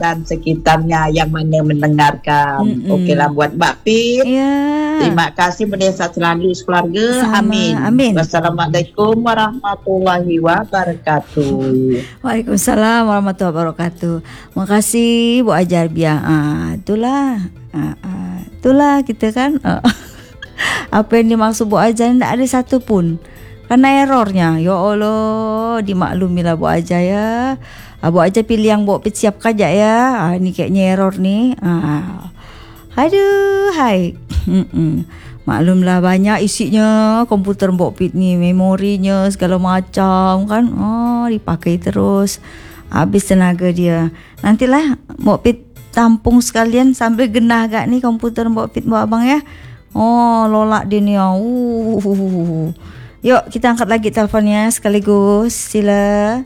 dan sekitarnya yang mana mendengarkan. Okeylah buat Mbak Pit. Terima kasih mendesak selalu keluarga. Amin. Wassalamualaikum warahmatullahi wabarakatuh. Waalaikumsalam warahmatullahi wabarakatuh. Makasih Bu Ajar Biang. Itulah kita kan. Apa yang dimaksud Bu Ajar tidak ada satu pun. Karena errornya. Ya Allah, dimaklumilah Bu Ajar ya. Bu Ajar pilih yang Bu Pit siap kajak ya. Ni kayaknya error ni. Aduh, hai. Maklumlah banyak isinya komputer Mbok Pit ni, memorinya segala macam kan. Dipakai terus. Habis tenaga dia. Nantilah Mbok Pit tampung sekalian sambil genah agak ni komputer Mbok Pit Mbok Abang ya. Lolak dia ni. Yuk kita angkat lagi telefonnya sekaligus. Sila.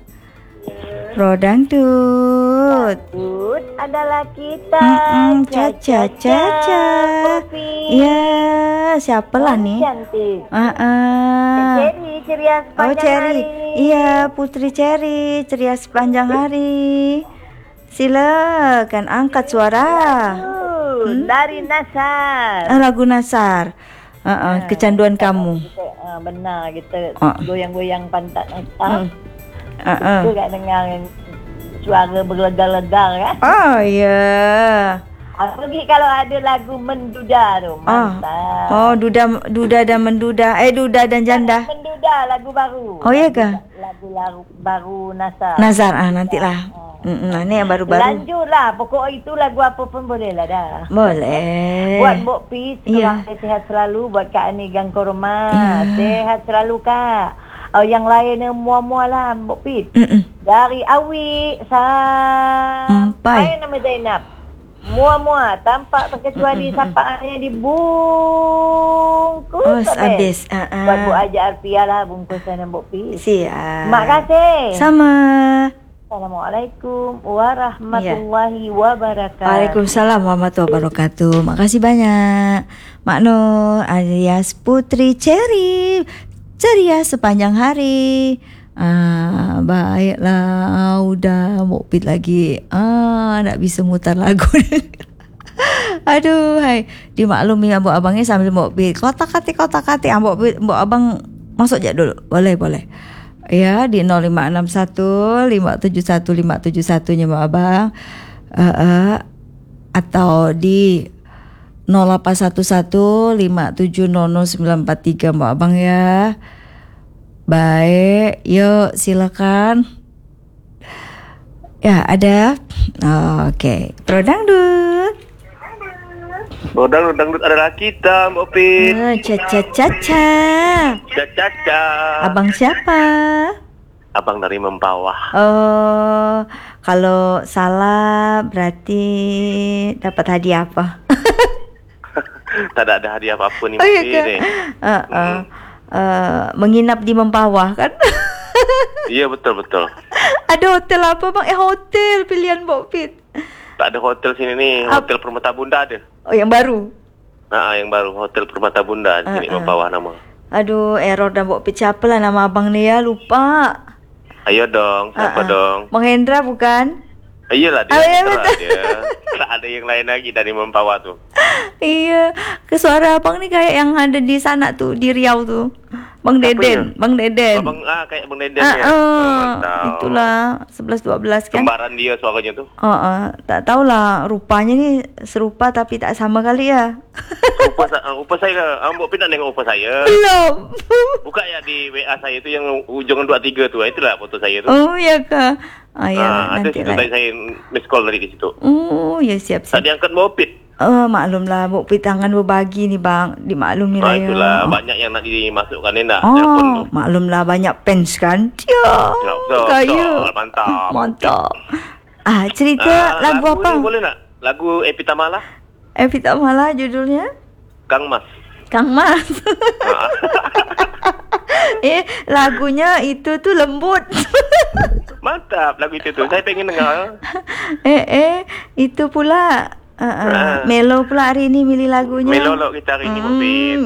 Rodangdut adalah kita. Caca. Ya, siapalah ni? Cantik. Cherry ceria sepanjang hari. Iya, Putri Cherry ceria sepanjang hari. Silakan angkat suara. Dari Nasar. Lagu Nasar. Kecanduan kamu. Benar, kita goyang-goyang pantat Nasar. Itu kat dengar suara berlegar-legar kan? Ya. Apalagi kalau ada lagu Menduda tu, mantap. Duda dan Menduda. Duda dan Janda. Menduda lagu baru. Ya ke? Lagu baru Nasar. Nantilah. Ni yang baru-baru. Lanjutlah, pokok itu lagu apa pun boleh lah dah. Boleh. Buat Mbok Pit, sehat selalu. Buat Kak Ani Gang Korma, sehat selalu Kak. Yang lain mua-mua lah Mbok Pit. Dari Awi sampai nama Zainab. Mua-mua tanpa terkecuali sapaannya dibungkus habis. Buat Bu Aja Arpia lah bungkusan Mbok Pit. Siap. Terima kasih. Sama. Assalamualaikum warahmatullahi wabarakatuh. Waalaikumsalam warahmatullahi wabarakatuh. Makasih banyak Mak Nur alias Putri Cherry. Ceria sepanjang hari. Baiklah, udah Mbok Pit lagi. Nak bisa mutar lagu. Aduh, hai. Dimaklumi Mbok Abangnya sambil Mbok Pit kotak-katik. Mbok Abang masuk je dulu. Boleh. Ya, di 0561 571 571 nya Mbok Abang. Atau di 0811 5700 943 Mbak Abang ya. Baik, yuk silakan. Ya, ada. Oke. Rodangdut adalah kita Mbok Pit. Caca. Abang siapa? Abang dari Mempawah. Kalau salah berarti dapat hadiah apa? Tak ada hadiah apapun ni Mbok Pit. Menginap di Mempawah kan? Iya betul. Ada hotel apa bang? Hotel pilihan Mbok Pit. Tak ada hotel sini ni. Hotel Permata Bunda ada. Yang baru? Yang baru Hotel Permata Bunda sini Mempawah nama. Aduh, error dah Mbok Pit. Siapalah nama abang ni ya? Lupa. Ayo dong, siapa dong? Bang Hendra bukan? Iyalah dia. Tak ada yang lain lagi dari Mempawah tu. Iya, ke suara abang ni kayak yang ada di sana tuh, di Riau tuh. Bang Deden. Kayak Bang Deden ya. Itulah 11-12 kan. Kembaran dia suaranya tuh. Tak tahulah, rupanya ni serupa tapi tak sama kali ya. Rupa saya, Mbok Pit nak tengok rupa saya. Belum. Buka ya di WA saya tu yang ujung 23 tu. Itulah foto saya tu. Ya ke? Ya, ada situ tadi saya miss call dari di situ. Ya siap. Tak diangkat Mbok Pit. Maklumlah Mbok Pit tangan berbagi ni bang. Dimaklumi lah ya. Itulah banyak yang nak dimasukkan ni nak. Maklumlah banyak fans kan. Kaya. Mantap. Cerita lagu apa? Boleh nak? Lagu Epitamala. Epitamala judulnya? Kang Mas. Lagunya itu tuh lembut. Mantap lagu itu tu. Saya pengen dengar. Itu pula Melo pula hari ini milih lagunya. Melo kita hari ini Mbok Pit.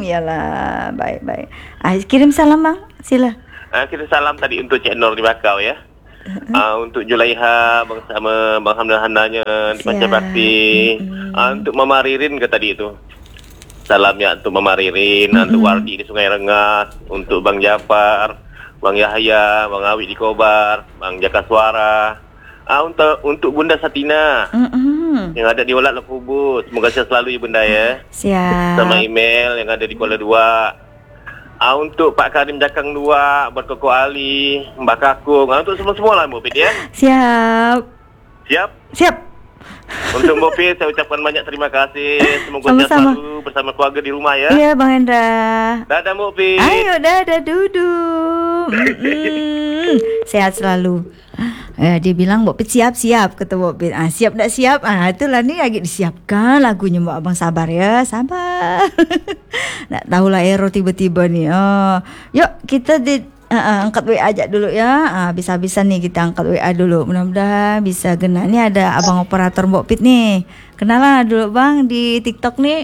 Yalah, baik. Kirim salam bang, sila. Kirim salam tadi untuk Cik Nur di Bakau ya. Untuk Julaiha bersama Bang Hamdan Handanya di Pancabakti. Untuk Mama Ririn ke tadi itu. Salamnya untuk Mama Ririn, untuk Wardi di Sungai Rengas, untuk Bang Jafar, Bang Yahya, Bang Awi di Kobar, Bang Jaka Suara. Untuk Bunda Satina yang ada di Walat Lekubu. Semoga sehat selalu ya Bunda ya. Siap. Sama email yang ada di Kuala 2. Untuk Pak Karim Jakang 2, buat Koko Ali, Mbak Kakung, untuk semua-semua lah Mbak Pit ya. Siap. Siap? Untuk Mbak Pit saya ucapkan banyak terima kasih. Semoga sehat selalu bersama keluarga di rumah ya. Iya Bang Hendra. Dadah Mbak Pit. Ayo dadah duduk. Sehat selalu. Dia bilang Mbak Pit siap-siap, kata Mbak Pit. Siap tak siap? Itulah ni lagi disiapkan lagunya Mbak Abang, sabar ya, sabar. Tak tahulah error tiba-tiba ni. Yuk kita angkat WA aja dulu ya. Bisa-bisa nih kita angkat WA dulu. Mudah-mudahan bisa kena. Ni ada abang operator Mbak Pit nih. Kenalan dulu Bang di TikTok nih.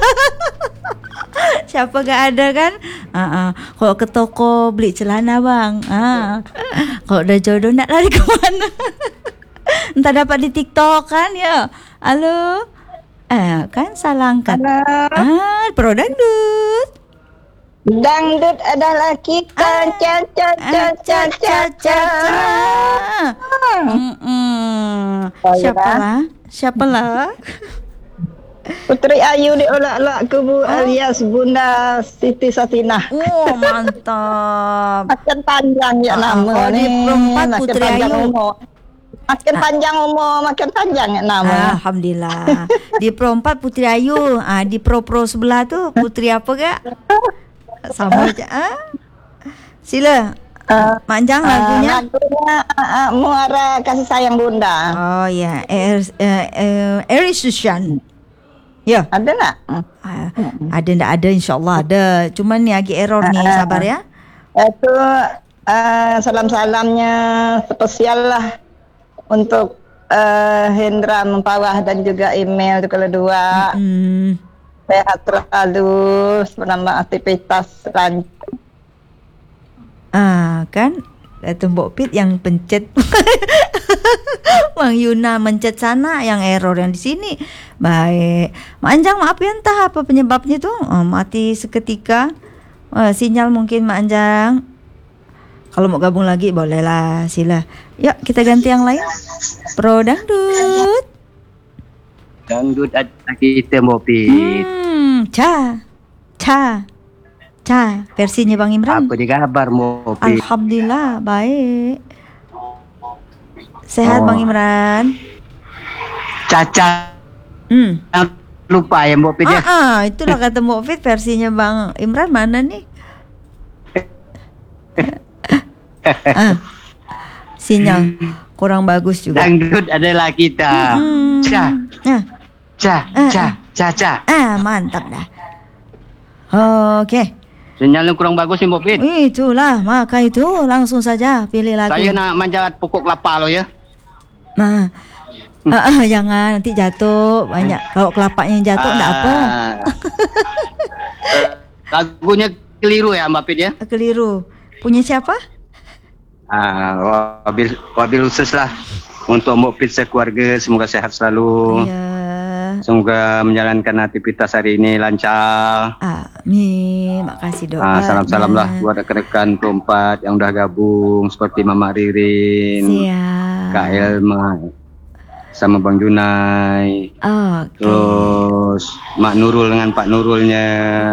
Siapa gak ada kan? Kalau ke toko beli celana Bang. Kalau udah jodoh nak lari kemana? Entah dapat di TikTok kan ya. Halo. Kan salah angkat. Pro dangdut. Dangdut adalah kita. Siapalah? Putri Ayu diolak-olak kubu alias Bunda Siti Satinah. Mantap. Makin panjang ya nama di perempat Putri Ayu. Makin panjang umur, makin panjang ya nama. Alhamdulillah. Di Pro 4 Putri Ayu, di Pro sebelah tu Putri apa gak? Sama aja. Sila. Panjang lagunya. Lagunya Muara Kasih Sayang Bunda. Oh ya, Eri Sushan. Ya. Ada nak? Ada ndak ada, insyaallah ada. Cuman ni lagi error ni, sabar ya. Itu salam-salamnya spesial lah untuk Hendra Mempawah dan juga email kalau 2. Sehat terlalu, menambah aktivitas lancar. Kan itu Mbok Pit yang pencet. Bang Yuna mencet sana, yang error yang di sini. Baik. Mak Anjang, maaf ya, entah apa penyebabnya tuh. Mati seketika. Sinyal mungkin Mak Anjang. Kalau mau gabung lagi bolehlah, sila. Yuk kita ganti yang lain. Pro dangdut. Dangdut ada kita Mbok Pit. Ca, versinya Bang Imran. Apa di kabar Mbok Pit? Alhamdulillah baik. Sehat Bang Imran. Caca. Lupa ya Mbok Pit ya. Itulah kata Mbok Pit, versinya Bang Imran mana nih? Sinyal kurang bagus juga. Dangdut adalah kita. Ca. Mantap dah. Oke. Sinyalnya kurang bagus sih Mbok Pit. Itulah, maka itu langsung saja pilih lagu. Saya nak manjat pokok kelapa lo ya. Jangan nanti jatuh banyak. Kalau kelapanya yang jatuh enggak apa. Lagunya keliru ya Mbak Pit ya? Keliru. Punya siapa? Wabil khusus lah untuk Mbok Pit sekeluarga, semoga sehat selalu. Iya. Semoga menjalankan aktivitas hari ini lancar. Amin. Makasih doa. Salam-salam lah buat rekan-rekan Pro 4 yang udah gabung, seperti Mama Ririn, Kak Elma, sama Bang Junai. Terus Mak Nurul dengan Pak Nurulnya.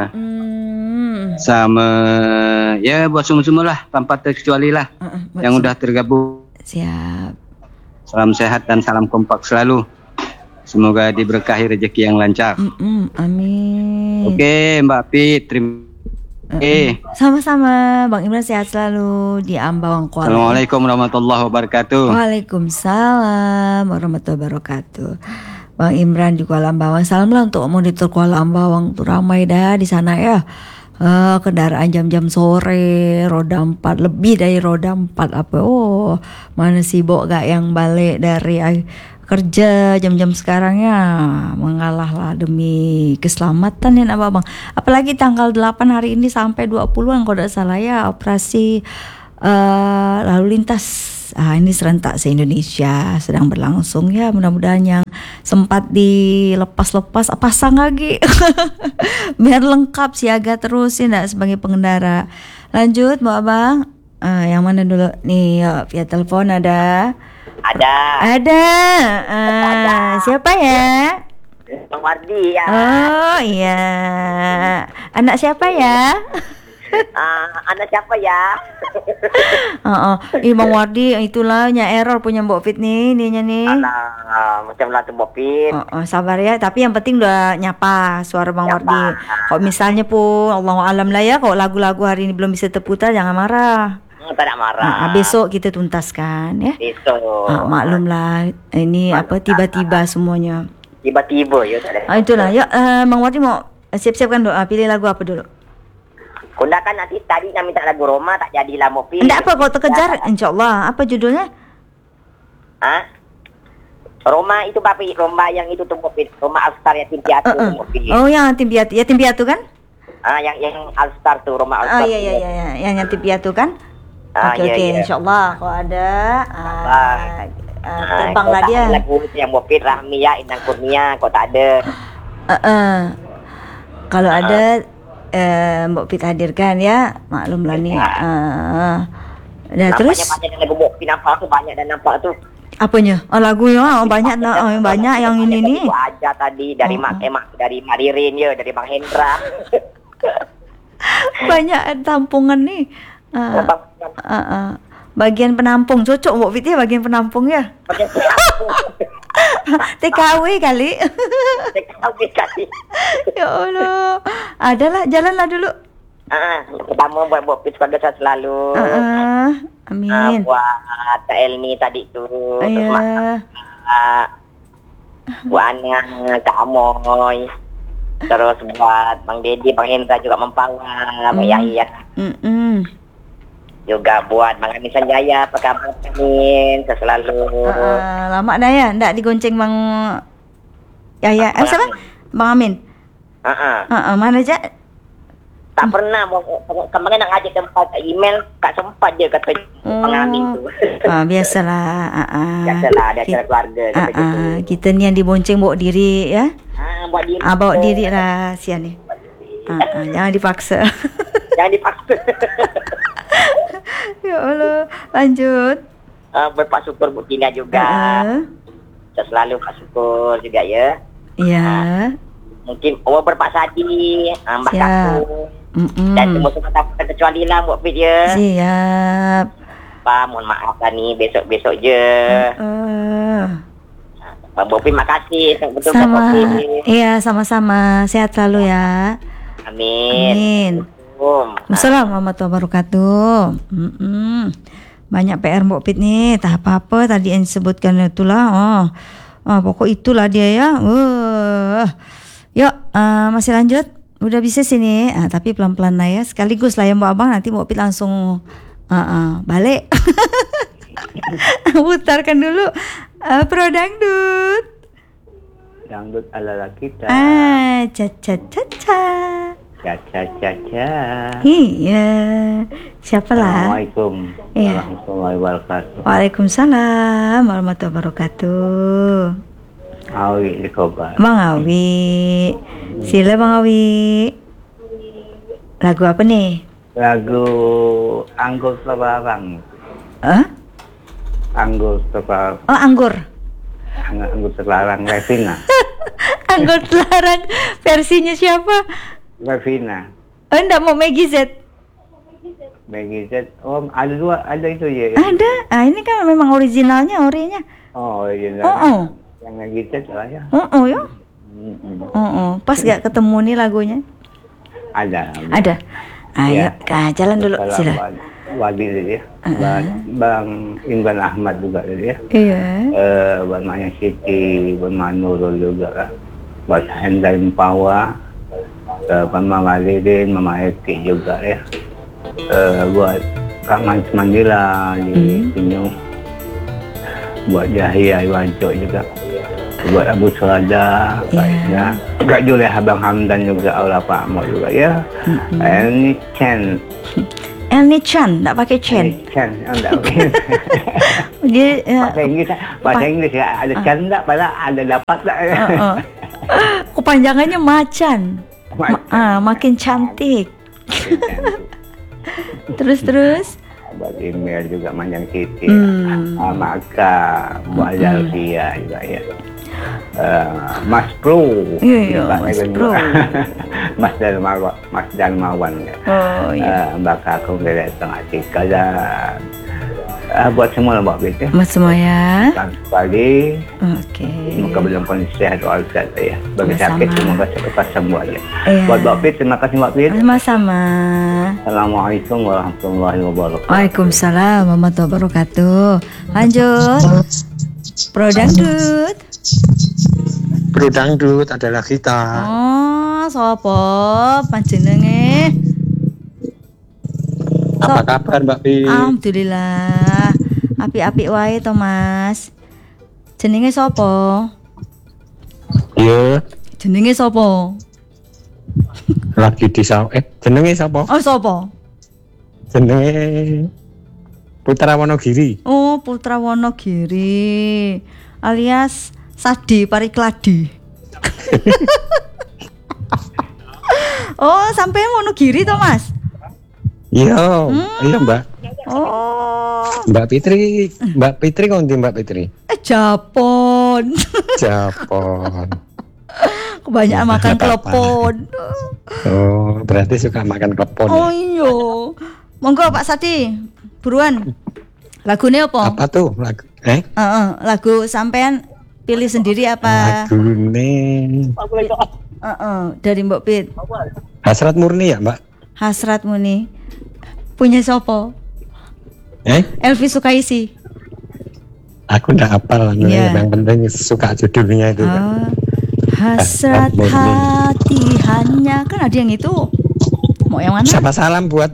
Sama ya buat semua lah tanpa terkecuali lah yang udah tergabung. Siap. Salam sehat dan salam kompak selalu. Semoga diberkahi rezeki yang lancar. Amin. Oke, Mbak Pit, terima kasih. Sama-sama, Bang Imran sehat selalu di Ambawang Kuala. Assalamualaikum warahmatullahi wabarakatuh. Waalaikumsalam warahmatullahi wabarakatuh. Bang Imran di Kuala Ambawang. Salam lah untuk monitor Kuala Ambawang. Tuh ramai dah di sana ya. Kendaraan jam-jam sore, roda 4, lebih dari roda 4 apa. Mana sibuk gak yang balik dari kerja jam-jam sekarang ya, mengalah lah demi keselamatan ya Abang. Apalagi tanggal 8 hari ini sampai 20-an kalau tidak salah ya, operasi lalu lintas Ini serentak se-Indonesia sedang berlangsung ya. Mudah-mudahan yang sempat dilepas-lepas pasang lagi biar lengkap siaga terus ya sebagai pengendara. Lanjut Bu Abang. Yang mana dulu nih? Yuk, via telepon ada. Ada. Siapa ya? Bang Wardi ya. Oh iya. Anak siapa ya? Anak siapa ya? Bang Wardi, itulah error punya Mbok Fit nih, nih. Alah, macam lah tu Mbok Fit. Sabar ya, tapi yang penting udah nyapa suara Bang Wardi. Kalau misalnya pun Allahu alam lah ya, kalau lagu-lagu hari ini belum bisa terputar jangan marah. Tak nak marah. Besok kita tuntaskan ya. Besok. Maklumlah ini tiba-tiba semuanya. Tiba-tiba ya tak ada. Itulah. Ya, Bang Wardi mau siap-siapkan doa. Pilih lagu apa dulu? Kunda kan nanti tadi nak minta lagu Roma tak jadilah mau pilih. Enggak apa kalau terkejar insyaallah. Apa judulnya? Roma itu papi, Roma yang itu tuh Mopit. Roma Alstar Yatim Piatu Oh, yang Yatim Piatu kan? Yang Alstar tuh Roma Alstar. Iya. Yang Yatim Piatu kan? Oke, insyaallah kalau ada terbanglah dia. Lagu yang Mopit Rahmi ya Inang Kurnia kok tak ada. Kalau ada Mbok Pit hadirkan ya, maklumlah nih. Terus banyak lagu Mbok Pit nampak tu banyak dan nampak tu. Apanya? Lagunya banyak banyak yang ini nih. Aja tadi dari dari Maririn ya, dari Bang Hendra. Banyak tampungan nih. Bagian penampung cocok Mbok Pit ya, bagian penampung ya. TKW kali. Ya Allah. Adalah jalanlah dulu. Pertama buat Mbok Pit sehat selalu. Amin. Buat Kak Elmi tadi tu. Terus buat anak Kak Amoy. Terus buat Bang Dedi, Bang Hendra juga membawa, Bang Yahya. Juga buat Bang Amin Sanjaya, apa kabar Amin? Selalu. Lama dah ya, ndak digonceng Bang Yahya. Siapa? Bang Amin. Mana aja? Tak pernah. Kemarin nak ngajak tempat email, tak sempat dia kata Bang Amin tu. Biasalah. Biasalah, ada acara keluarga. Kita ni yang dibonceng bawa diri ya. Bawa diri. Bawa diri lah sian ni. Jangan dipaksa. Jangan dipaksa. Ya Allah, lanjut. Berpak syukur Bu Tina juga. Selalu Pak Syukur juga ya. Ya. Mungkin berpak Sadi, Mbak Kaku. Dan semua tak terkecuali lah Mbak Fit ya. Siap. Pak, mohon maaf lah ni, besok-besok je. Mbak Fit makasih. Betul sama. Iya, sama-sama. Sehat selalu ya. Amin. Assalamualaikum warahmatullahi wabarakatuh. Banyak PR Mbok Pit nih. Tak apa-apa tadi yang disebutkan itulah. Pokok itulah dia ya. Yuk, masih lanjut. Udah bisa sini. Tapi pelan-pelan lah ya. Sekaligus lah ya Mbak Abang. Nanti Mbok Pit langsung balik. Putarkan dulu Pro Dangdut. Dangdut ala kita. Ca-ca-ca-ca. Caca. Iya. Siapa lah? Assalamualaikum warahmatullahi wabarakatuh. Waalaikumsalam warahmatullahi wabarakatuh. Awi dikobar. Bang Awi. Sila Bang Awi. Lagu apa nih? Lagu Anggur Terlarang. Anggur Terlarang. Anggur. Anggur Terlarang Revina. Anggur Terlarang versinya siapa? Revina. Enggak mau Maggie Z. Maggie Z. Ada itu ya. Ada. Ini kan memang originalnya, orinya. Original. Yang Maggie Z lah ya. Ya. Pas gak ketemu nih lagunya? Ada. Ayo, jalan dulu. Sila. Wadi dia. Bang Imran Ahmad juga dia. Iya. Bang Maya Siti, Bang Manurul juga lah. Buat Hendra Impawa. Mama Malidin, Mama Eki juga ya. Buat Kak Mandila di Pinyong. Buat Jahia Iwanco juga. Buat Abu Surada, Kak Juleha Bang Hamdan juga, Allah Pak Mo juga ya. Any chance. Elnichan, enggak pakai Chen. Chan, enggak pakai. Dia bahasa Inggris ya, ada Chan enggak, padahal ada dapat enggak. Kepanjangannya Macan. Makin cantik. Terus. Buat email juga Manjang Siti, Maka, Buat Zalfia juga ya. Mas Pro, Mas Pro, Mas Darmawan ya. Mbak Kakung dari Tengah Tika dan buat semua lah Mbak Fit ya. Buat semua ya. Selamat pagi. Oke. Semoga dalam kondisi sehat walafiat ya. Bagi sakit semoga cepat sembuh aja. Iya. Buat Mbak Fit, terima kasih Mbak Fit. Sama-sama. Assalamualaikum warahmatullahi wabarakatuh. Waalaikumsalam warahmatullahi wabarakatuh. Lanjut. Pro Dangdut adalah kita. Oh, sopo panjenenge? Apa kabar Mbak Pi? Alhamdulillah. Apik-apik wae to, Mas. Jenenge sopo? Iya. Jenenge sopo? Lagi di jenenge sopo? Oh, sopo? Jenenge Putra Wonogiri. Oh, Putra Wonogiri. Alias Sadi Parikladi. Oh, sampai Wonogiri toh, Mas? Iya, iya Mbak. Oh. Mbak Fitri kondi Mbak Fitri? Japon. Kebanyakan makan klepon. Oh, berarti suka makan klepon. Oh iya. Monggo Pak Sadi, buruan. Lagunya apa? Apa tuh lagu? Lagu sampean pilih sendiri apa? Lagune. Dari Mbok Pit. Hasrat Murni ya, Mbak? Hasrat Murni. Punya sopo? Elvi Sukaisi. Aku ndak hafal, yang penting suka judulnya itu. Hasrat hati hanya, kan ada yang itu. Mau yang mana? Siapa salam buat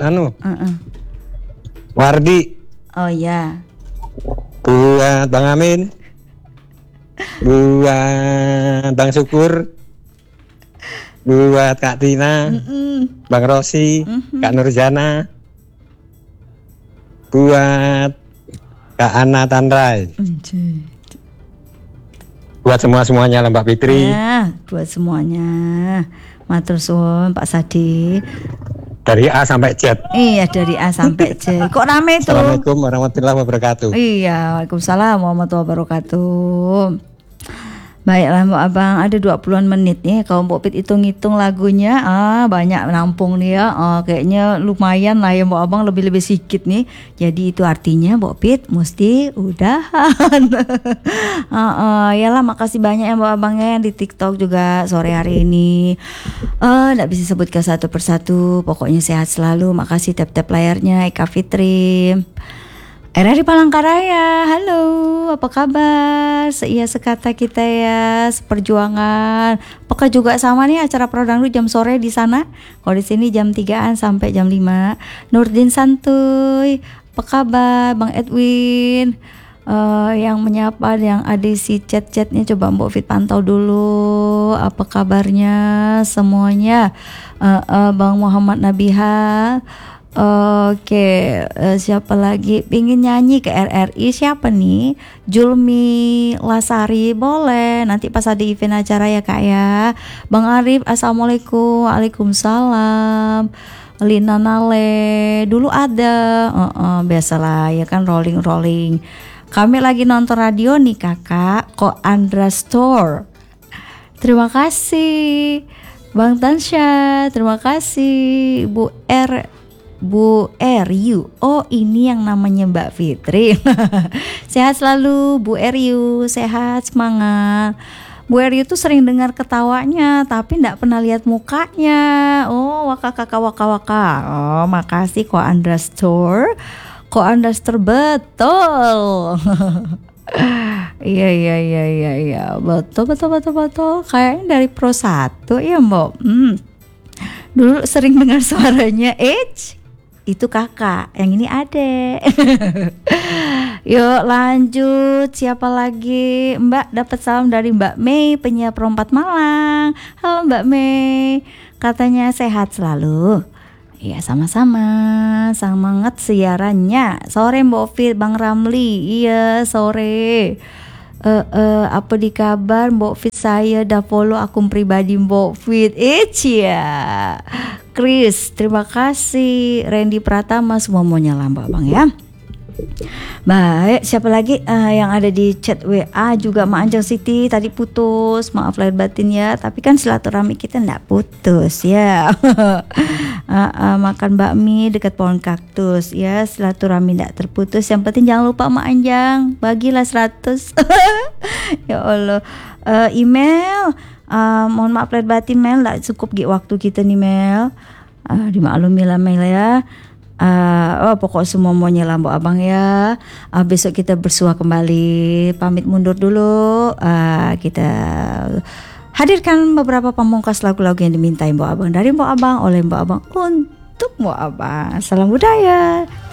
Wardi. Oh ya. Buat Bang Amin. Buat Bang Syukur. Buat Kak Tina. Bang Rosi, Kak Nurjana. Buat Kak Ana Tanrai. Buat semuanya lah Mbak Fitri. Ya, buat semuanya. Matur suwun Pak Sadi. Dari A sampai Z. Iya, dari A sampai Z. Kok rame tuh? Assalamualaikum warahmatullahi wabarakatuh. Iya, waalaikumsalam warahmatullahi wabarakatuh. Baiklah Mbak Abang, ada 20-an menit nih. Kalau Mbak Pit hitung-hitung lagunya, banyak nampung nih ya. Kayaknya lumayan lah ya Mbak Abang, lebih-lebih sedikit nih. Jadi itu artinya Mbak Pit mesti udahan. Yalah, makasih banyak ya Mbak Abang ya di TikTok juga sore hari ini. Nggak bisa sebutkan satu persatu. Pokoknya sehat selalu. Makasih tap-tap layarnya Eka Fitri. RRI Palangkaraya, halo, apa kabar? Seia sekata kita ya, seperjuangan. Apakah juga sama nih acara Pro Dangdut jam sore di sana? Kalau di sini jam 3-an sampai jam 5. Nurdin Santuy, apa kabar? Bang Edwin, yang menyapa, yang ada si chat-chatnya, coba Mbok Fit pantau dulu. Apa kabarnya semuanya? Bang Muhammad Nabiha. Oke, siapa lagi pingin nyanyi ke RRI? Siapa nih? Julmi Lasari, boleh nanti pas ada event acara ya Kak ya. Bang Arif, assalamualaikum. Waalaikumsalam. Lina Nale, dulu ada, biasalah ya kan, rolling. Kami lagi nonton radio nih kakak, kok Andra Store. Terima kasih Bang Tansya, terima kasih Bu Ryu. Oh, ini yang namanya Mbak Fitri. Sehat selalu Bu Ryu, sehat, semangat. Bu Ryu tuh sering dengar ketawanya tapi enggak pernah lihat mukanya. Oh, waka. Oh, makasih Ko Andra Store. Ko Andra Store betul. Iya. Betul. Kayaknya dari Pro 1 ya, Mbok. Dulu sering dengar suaranya. Itu kakak, yang ini adek. Yuk lanjut, siapa lagi? Mbak dapat salam dari Mbak Mei, penyiar Pro 4 Malang. Halo Mbak Mei, katanya sehat selalu. Iya, sama-sama. Semangat siarannya. Sore Mbok Fit, Bang Ramli. Iya, sore. Apa di kabar Mbok Fit? Saya dah follow akun pribadi Mbok Fit. Cia. Chris, terima kasih. Randy Pratama, semua mau nyala Mbak Bang ya. Baik, siapa lagi yang ada di chat WA juga? Mak Anjang Siti tadi putus, maaf lahir batin ya, tapi kan silaturahmi kita ndak putus ya. Makan bakmi dekat pohon kaktus ya, silaturahmi ndak terputus. Yang penting jangan lupa Mak Anjang, bagilah 100. Ya Allah. Email, mohon maaf lahir batin Mel, ndak cukup waktu kita nih Mel. Dimaklumi lah Mel ya. Pokok semua mau nyela Mbok Abang ya. Besok kita bersua kembali. Pamit mundur dulu. Kita hadirkan beberapa pamungkas lagu-lagu yang dimintai Mbok Abang dari Mbok Abang oleh Mbok Abang untuk Mbok Abang. Salam budaya.